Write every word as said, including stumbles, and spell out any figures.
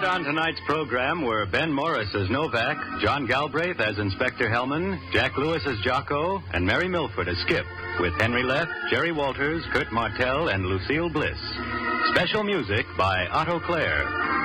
on tonight's program were Ben Morris as Novak, John Galbraith as Inspector Hellman, Jack Lewis as Jocko, and Mary Milford as Skip, with Henry Leff, Jerry Walters, Kurt Martell, and Lucille Bliss. Special music by Otto Clare.